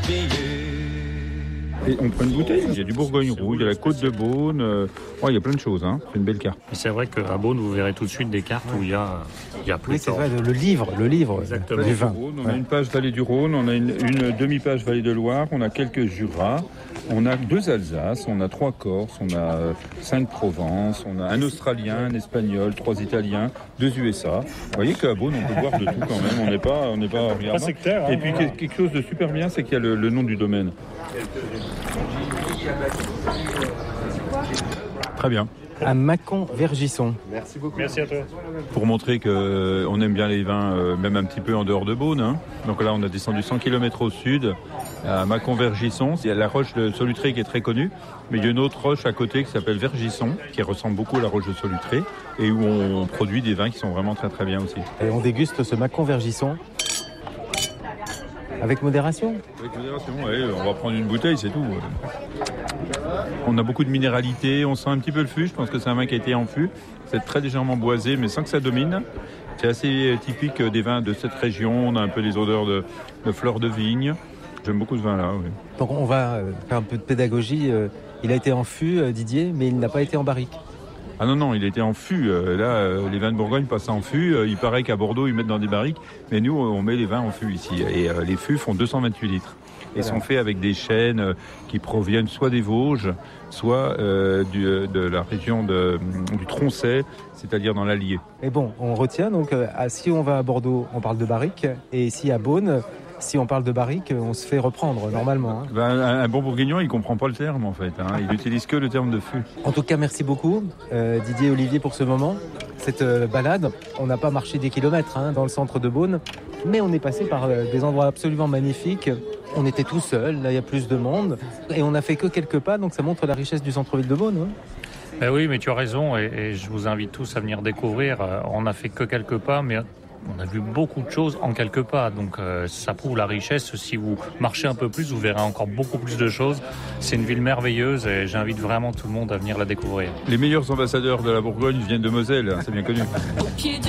Et on prend une bouteille, il y a du Bourgogne rouge, il y a la Côte de Beaune, il y a plein de choses, hein. C'est une belle carte. Et c'est vrai qu'à Beaune, vous verrez tout de suite des cartes où il y a plus oui, c'est vrai, le livre exactement. du vin. On a une page vallée du Rhône, on a une demi-page vallée de Loire, on a quelques Jura, on a 2 Alsace, on a 3 Corse, on a 5 Provence, on a un Australien, un Espagnol, 3 Italiens, 2 USA. Vous voyez qu'à Beaune, on peut boire de tout quand même, on n'est pas regardant. sectaire. Et puis quelque chose de super bien, c'est qu'il y a le nom du domaine. Très bien. À Mâcon-Vergisson. Merci beaucoup. Merci à toi. Pour montrer qu'on aime bien les vins, même un petit peu en dehors de Beaune. Hein. Donc là, on a descendu 100 km au sud, à Mâcon-Vergisson. Il y a la roche de Solutré qui est très connue, mais il y a une autre roche à côté qui s'appelle Vergisson, qui ressemble beaucoup à la roche de Solutré, et où on produit des vins qui sont vraiment très très bien aussi. Et on déguste ce Mâcon-Vergisson. Avec modération ? Avec modération, oui. On va prendre une bouteille, c'est tout. On a beaucoup de minéralité, on sent un petit peu le fût, je pense que c'est un vin qui a été en fût. C'est très légèrement boisé, mais sans que ça domine. C'est assez typique des vins de cette région, on a un peu les odeurs de fleurs de vigne. J'aime beaucoup ce vin-là, oui. Donc on va faire un peu de pédagogie. Il a été en fût, Didier, mais il n'a pas été en barrique. Ah non, il était en fût. Les vins de Bourgogne passent en fût. Il paraît qu'à Bordeaux, ils mettent dans des barriques. Mais nous, on met les vins en fût ici. Et les fûts font 228 litres. Et sont faits avec des chênes qui proviennent soit des Vosges, soit de la région du Tronchet, c'est-à-dire dans l'Allier. Et bon, on retient. Donc, si on va à Bordeaux, on parle de barrique. Et ici à Beaune, si on parle de barrique, on se fait reprendre normalement. Hein. Un bon bourguignon, il comprend pas le terme en fait. Hein. Il n'utilise que le terme de fût. En tout cas, merci beaucoup Didier et Olivier pour ce moment. Cette balade, on n'a pas marché des kilomètres dans le centre de Beaune, mais on est passé par des endroits absolument magnifiques. On était tout seul, là il y a plus de monde, et on n'a fait que quelques pas, donc ça montre la richesse du centre-ville de Beaune. Hein. Oui, mais tu as raison, et je vous invite tous à venir découvrir. On n'a fait que quelques pas, mais on a vu beaucoup de choses en quelques pas, donc ça prouve la richesse. Si vous marchez un peu plus, vous verrez encore beaucoup plus de choses. C'est une ville merveilleuse et j'invite vraiment tout le monde à venir la découvrir. Les meilleurs ambassadeurs de la Bourgogne viennent de Moselle, c'est bien connu.